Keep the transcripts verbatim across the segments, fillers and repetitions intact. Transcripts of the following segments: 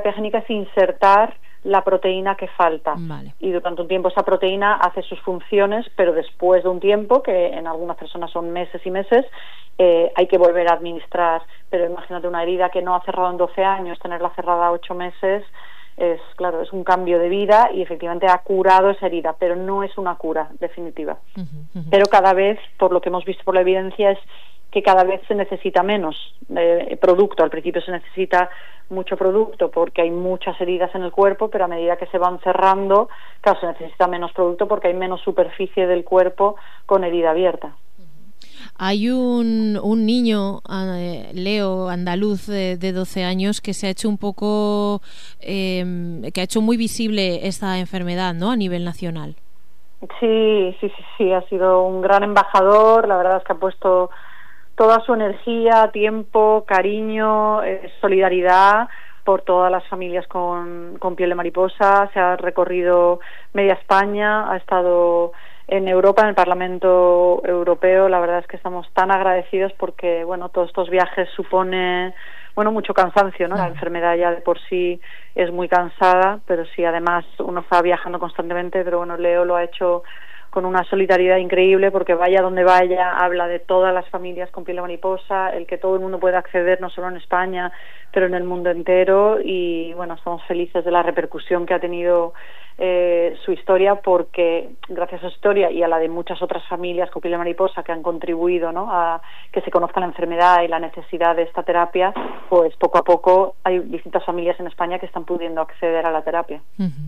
terapia génica es insertar la proteína que falta. Vale. Y durante un tiempo esa proteína hace sus funciones, pero después de un tiempo, que en algunas personas son meses y meses, eh, hay que volver a administrar. Pero imagínate una herida que no ha cerrado en doce años, tenerla cerrada ocho meses, es claro, es un cambio de vida y efectivamente ha curado esa herida, pero no es una cura definitiva. Uh-huh, uh-huh. Pero cada vez, por lo que hemos visto por la evidencia, es que cada vez se necesita menos eh, producto. Al principio se necesita mucho producto porque hay muchas heridas en el cuerpo, pero a medida que se van cerrando, claro, se necesita menos producto porque hay menos superficie del cuerpo con herida abierta. Hay un, un niño, eh, Leo, andaluz de, de doce años, que se ha hecho un poco, eh, que ha hecho muy visible esta enfermedad, ¿no?, a nivel nacional. Sí, sí, sí, sí, ha sido un gran embajador. La verdad es que ha puesto toda su energía, tiempo, cariño, eh, solidaridad por todas las familias con, con piel de mariposa. Se ha recorrido media España, ha estado en Europa, en el Parlamento Europeo. La verdad es que estamos tan agradecidos porque, bueno, todos estos viajes supone, bueno, mucho cansancio, ¿no? La enfermedad ya de por sí es muy cansada, pero sí, además uno está viajando constantemente, pero bueno, Leo lo ha hecho con una solidaridad increíble porque vaya donde vaya, habla de todas las familias con piel de mariposa, el que todo el mundo pueda acceder, no solo en España, pero en el mundo entero, y bueno, estamos felices de la repercusión que ha tenido eh, su historia, porque gracias a su historia y a la de muchas otras familias con piel de mariposa que han contribuido, ¿no?, a que se conozca la enfermedad y la necesidad de esta terapia, pues poco a poco hay distintas familias en España que están pudiendo acceder a la terapia. Uh-huh.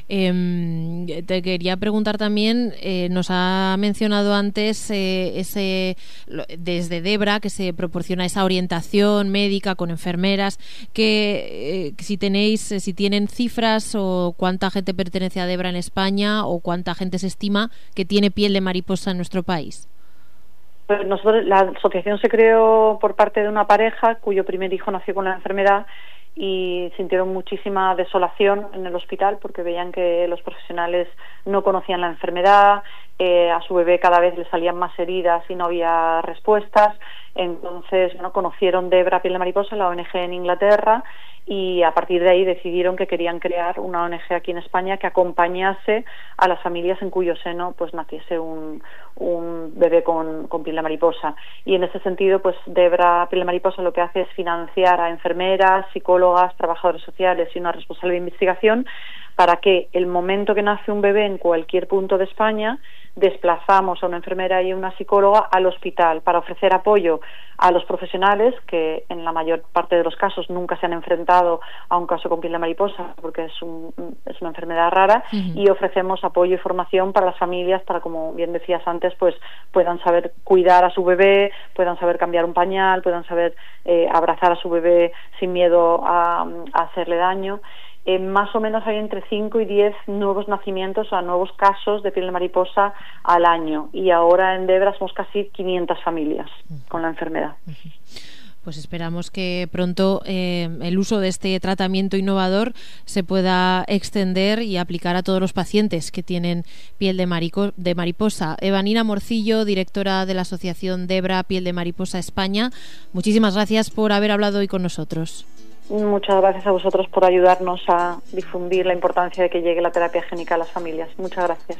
Eh, te quería preguntar también, eh, nos ha mencionado antes eh, ese desde Debra que se proporciona esa orientación médica con enfermeras, que eh, si tenéis, si tienen cifras o cuánta gente pertenece a Debra en España o cuánta gente se estima que tiene piel de mariposa en nuestro país. Pues nosotros, la asociación se creó por parte de una pareja cuyo primer hijo nació con la enfermedad y sintieron muchísima desolación en el hospital porque veían que los profesionales no conocían la enfermedad, eh, a su bebé cada vez le salían más heridas y no había respuestas. Entonces, bueno, conocieron Debra Piel de Mariposa, la O N G en Inglaterra, y a partir de ahí decidieron que querían crear una O N G aquí en España que acompañase a las familias en cuyo seno pues naciese un, un bebé con, con piel de mariposa. Y en ese sentido, pues Debra Piel de Mariposa lo que hace es financiar a enfermeras, psicólogas, trabajadores sociales y una responsable de investigación para que el momento que nace un bebé en cualquier punto de España desplazamos a una enfermera y a una psicóloga al hospital para ofrecer apoyo a los profesionales que en la mayor parte de los casos nunca se han enfrentado a un caso con piel de mariposa porque es, un, es una enfermedad rara. Uh-huh. Y ofrecemos apoyo y formación para las familias para, como bien decías antes, pues puedan saber cuidar a su bebé, puedan saber cambiar un pañal, puedan saber eh, abrazar a su bebé sin miedo a, a hacerle daño. Eh, más o menos hay entre cinco y diez nuevos nacimientos, o sea, nuevos casos de piel de mariposa al año, y ahora en Debra somos casi quinientas familias con la enfermedad. Pues esperamos que pronto eh, el uso de este tratamiento innovador se pueda extender y aplicar a todos los pacientes que tienen piel de, marico, de mariposa. Evanina Morcillo, directora de la Asociación Debra Piel de Mariposa España, muchísimas gracias por haber hablado hoy con nosotros. Muchas gracias a vosotros por ayudarnos a difundir la importancia de que llegue la terapia génica a las familias. Muchas gracias.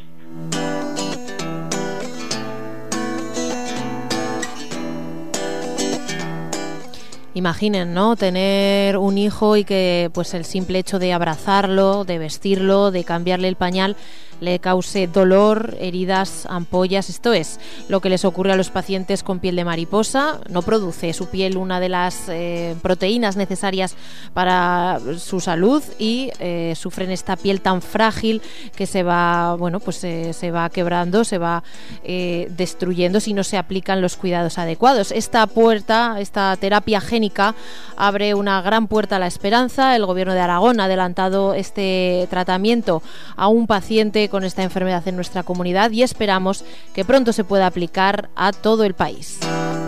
Imaginen, ¿no?, tener un hijo y que pues el simple hecho de abrazarlo, de vestirlo, de cambiarle el pañal le cause dolor, heridas, ampollas. Esto es lo que les ocurre a los pacientes con piel de mariposa. No produce su piel una de las eh, proteínas necesarias para su salud y eh, sufren esta piel tan frágil que se va, bueno, pues eh, se va quebrando, se va eh, destruyendo si no se aplican los cuidados adecuados. Esta puerta, esta terapia génica abre una gran puerta a la esperanza. El Gobierno de Aragón ha adelantado este tratamiento a un paciente con esta enfermedad en nuestra comunidad y esperamos que pronto se pueda aplicar a todo el país.